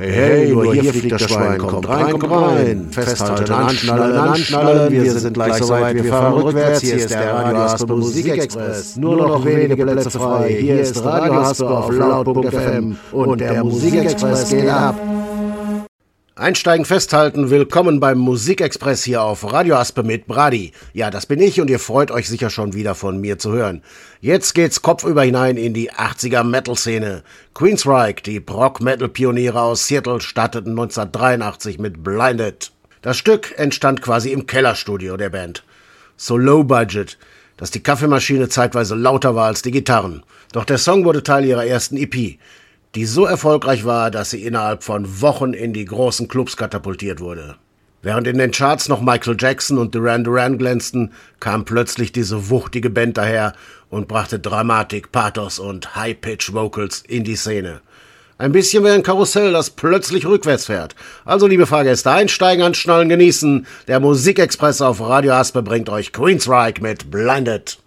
Hey, nur hier fliegt das Schwein, kommt rein, festhalten, anschnallen, wir sind gleich soweit, wir fahren rückwärts, hier ist der Radio Haspe Musikexpress, nur noch wenige Plätze frei, hier ist Radio Haspe auf laut.fm und der Musikexpress geht ab. Einsteigen, festhalten, willkommen beim Musikexpress hier auf Radio Haspe mit Brady. Ja, das bin ich und ihr freut euch sicher schon wieder von mir zu hören. Jetzt geht's kopfüber hinein in die 80er Metal-Szene. Queensryche, die Prog-Metal-Pioniere aus Seattle, starteten 1983 mit Blinded. Das Stück entstand quasi im Kellerstudio der Band. So low budget, dass die Kaffeemaschine zeitweise lauter war als die Gitarren. Doch der Song wurde Teil ihrer ersten EP, die so erfolgreich war, dass sie innerhalb von Wochen in die großen Clubs katapultiert wurde. Während in den Charts noch Michael Jackson und Duran Duran glänzten, kam plötzlich diese wuchtige Band daher und brachte Dramatik, Pathos und High-Pitch-Vocals in die Szene. Ein bisschen wie ein Karussell, das plötzlich rückwärts fährt. Also, liebe Fahrgäste, einsteigen, anschnallen, genießen. Der Musikexpress auf Radio Haspe bringt euch Queensryche mit Blinded.